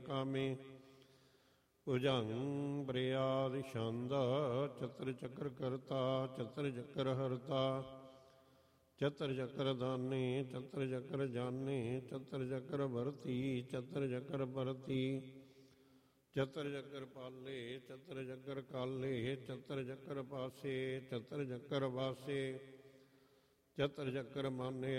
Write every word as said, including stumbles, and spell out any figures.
ਕਾਮੇ। ਭੁਜੰਗ ਬ੍ਰਿਆਦਿ ਛੰਦ ਚਤਰ ਚੱਕਰ ਕਰਤਾ ਚਤਰ ਚੱਕਰ ਹਰਤਾ। ਚਤਰ ਚੱਕਰ ਦਾਨੇ ਚਤਰ ਚੱਕਰ ਜਾਨੇ ਚਤਰ ਚੱਕਰ ਭਰਤੀ ਚਤਰ ਚੱਕਰ ਭਰਤੀ। ਚਤਰ ਚੱਕਰ ਪਾਲੇ ਚਤਰ ਚੱਕਰ ਕਾਲੇ ਚਤਰ ਚੱਕਰ ਪਾਸੇ ਚਤਰ ਚੱਕਰ ਵਾਸੇ। ਚਤਰ ਚੱਕਰ ਮਾਨੇ